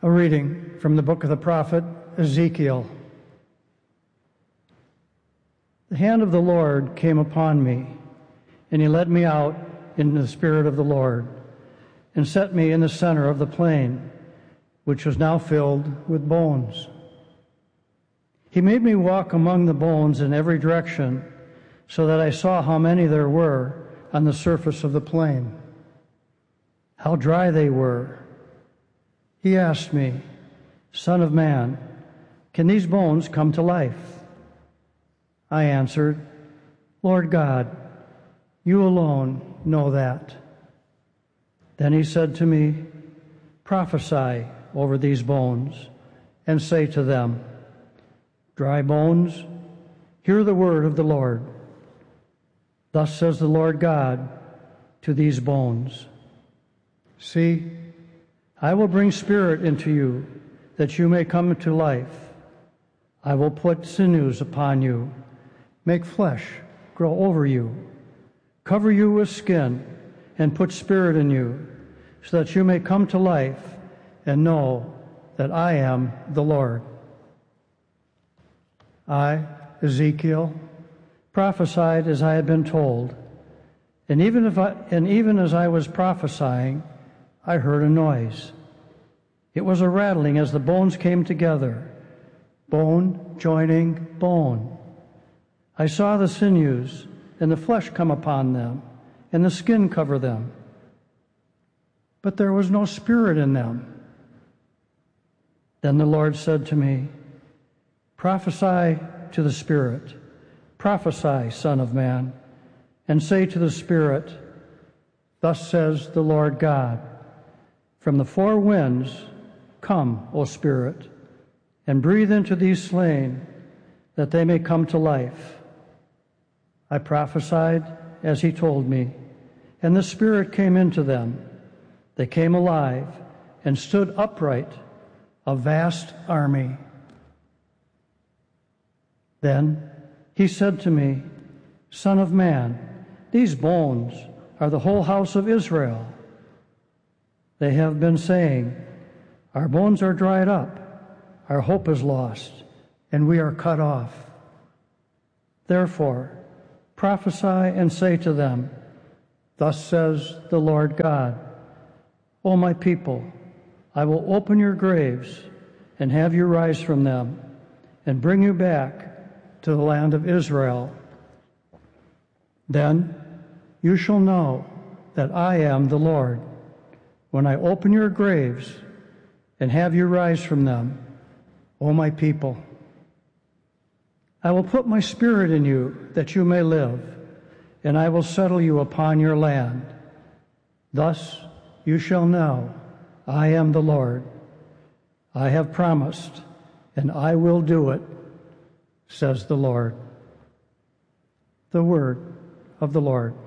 A reading from the book of the prophet Ezekiel. The hand of the Lord came upon me, and he led me out in the spirit of the Lord, and set me in the center of the plain, which was now filled with bones. He made me walk among the bones in every direction, so that I saw how many there were on the surface of the plain, how dry they were. He asked me, "Son of man, can these bones come to life?" I answered, "Lord God, you alone know that." Then he said to me, "Prophesy over these bones, and say to them, Dry bones, hear the word of the Lord. Thus says the Lord God to these bones, See, I will bring spirit into you, that you may come to life. I will put sinews upon you, make flesh grow over you, cover you with skin, and put spirit in you, so that you may come to life and know that I am the Lord." I, Ezekiel, prophesied as I had been told, and even as I was prophesying, I heard a noise. It was a rattling as the bones came together, bone joining bone. I saw the sinews and the flesh come upon them, and the skin cover them. But there was no spirit in them. Then the Lord said to me, "Prophesy to the Spirit. Prophesy, Son of man, and say to the Spirit, Thus says the Lord God, From the four winds, come, O Spirit, and breathe into these slain, that they may come to life." I prophesied as he told me, and the Spirit came into them. They came alive and stood upright, a vast army. Then he said to me, "Son of man, these bones are the whole house of Israel. They have been saying, Our bones are dried up, our hope is lost, and we are cut off. Therefore, prophesy and say to them, Thus says the Lord God, O my people, I will open your graves and have you rise from them and bring you back to the land of Israel. Then you shall know that I am the Lord, when I open your graves and have you rise from them, O my people. I will put my spirit in you that you may live, and I will settle you upon your land. Thus you shall know I am the Lord. I have promised, and I will do it, says the Lord. The word of the Lord.